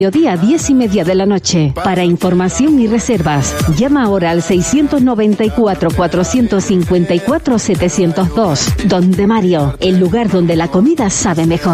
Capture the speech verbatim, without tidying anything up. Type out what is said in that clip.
Mediodía, diez y media de la noche. Para información y reservas, llama ahora al seiscientos noventa y cuatro, cuatrocientos cincuenta y cuatro, setecientos dos. Don de Mario, el lugar donde la comida sabe mejor.